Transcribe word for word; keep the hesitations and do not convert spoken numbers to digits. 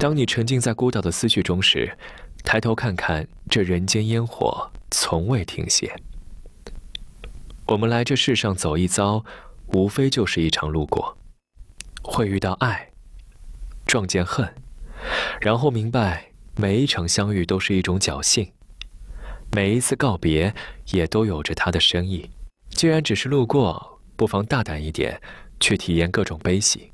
当你沉浸在孤岛的思绪中时，抬头看看这人间烟火，从未停歇。我们来这世上走一遭，无非就是一场路过，会遇到爱，撞见恨，然后明白每一场相遇都是一种侥幸，每一次告别也都有着它的深意。既然只是路过，不妨大胆一点，去体验各种悲喜。